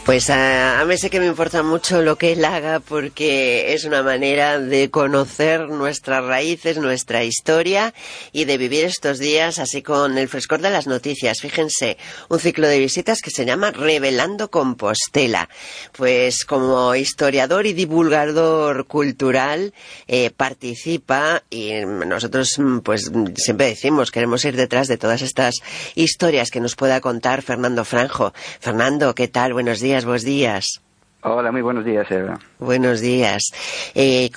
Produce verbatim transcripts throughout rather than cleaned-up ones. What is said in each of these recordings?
Pues a, a mí sí que me importa mucho lo que él haga, porque es una manera de conocer nuestras raíces, nuestra historia y de vivir estos días así con el frescor de las noticias. Fíjense, un ciclo de visitas que se llama Revelando Compostela. Pues como historiador y divulgador cultural eh, participa, y nosotros pues siempre decimos, queremos ir detrás de todas estas historias que nos pueda contar Fernando Franjo. Fernando, ¿qué tal? Buenos días. Buenos días. Hola, muy buenos días, Eva. Buenos días. Eh,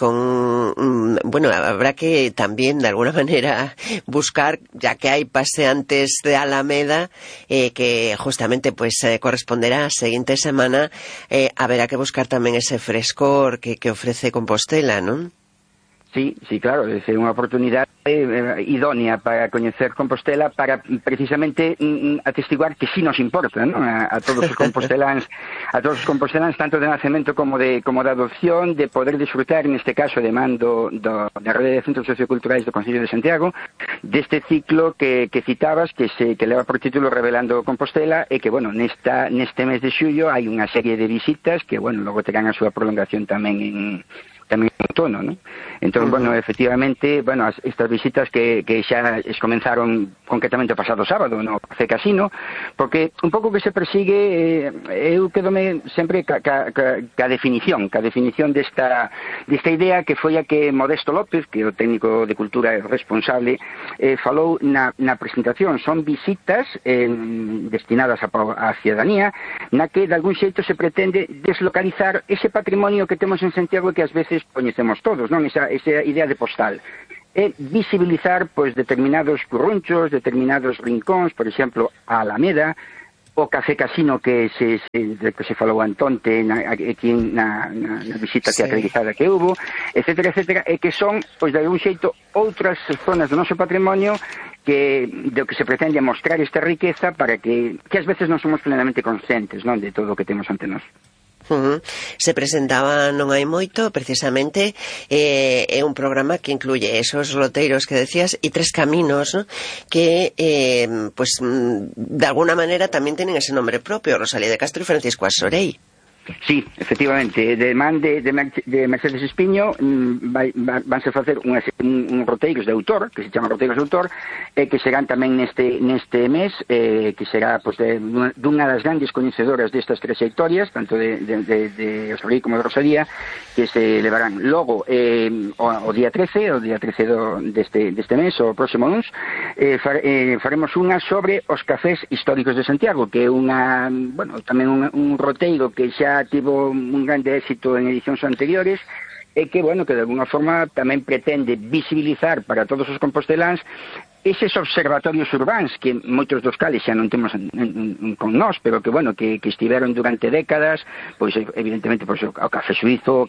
con, bueno, habrá que también de alguna manera buscar, ya que hay paseantes de Alameda, eh, que justamente pues eh, corresponderá a la siguiente semana, eh, habrá que buscar también ese frescor que, que ofrece Compostela, ¿no? Sí, sí, claro, é unha oportunidade eh, idónea para coñecer Compostela, para precisamente mm, atestiguar que sí nos importa, ¿no? a, a todos os composteláns, a todos os composteláns, tanto de nacemento como de como de adopción, de poder disfrutar, neste caso, de mando do, da rede de centros socioculturais do Concello de Santiago, deste ciclo que, que citabas, que se que leva por título Revelando Compostela, e que, bueno, nesta neste mes de xullo hai unha serie de visitas que, bueno, logo terán a súa prolongación tamén en tamén en outono, ¿no? Entón, uh -huh. bueno, efectivamente, bueno, as, estas visitas que, que xa es comenzaron concretamente o pasado sábado no Café Casino, porque un pouco que se persigue, eh, eu quedome sempre ca, ca, ca, ca definición, ca definición desta, desta idea que foi a que Modesto López, que é o técnico de cultura responsable, eh, falou na, na presentación. Son visitas eh, destinadas a, a ciudadanía, na que de algún xeito se pretende deslocalizar ese patrimonio que temos en Santiago que ás veces coñecemos todos, non? Esa, esa idea de postal. É visibilizar, pois, determinados currunchos, determinados rincóns, por exemplo, a Alameda, o Café Casino que se, se, de que se falou antonte na, aquí na, na, na visita sí. teatralizada que hubo, etcétera, etcétera, e que son, pois, de algún xeito, outras zonas do noso patrimonio que do que se pretende mostrar esta riqueza para que, que ás veces non somos plenamente conscientes, non, de todo o que temos ante nós. Uh -huh. Se presentaba non hai moito, precisamente eh, é un programa que incluye esos loteiros que decías e tres caminos, ¿no? que eh, pues de alguna manera tamén tienen ese nombre propio, Rosalía de Castro e Francisco Asorey. Sí, efectivamente, de man de, de, de Mercedes Espiño vai, vanse facer unhas, un, un roteiros de autor, que se chama roteiros de autor, e que serán tamén neste neste mes, eh, que será pues, de, dunha das grandes coñecedoras destas trayectorias, tanto de, de, de, de Asorey como de Rosalía, que se levarán logo eh, o, o día trece, o día trece do, deste, deste mes, o próximo luns, eh, far, eh, faremos unha sobre os cafés históricos de Santiago, que é unha, bueno, tamén un, un roteiro que xa tivo un grande éxito en edicións anteriores e que, bueno, que de alguna forma tamén pretende visibilizar para todos os composteláns eses observatorios urbáns que moitos dos cales xa non temos en, en, en, con nós, pero que, bueno, que, que estiveron durante décadas, pois evidentemente pois, o Café Suizo,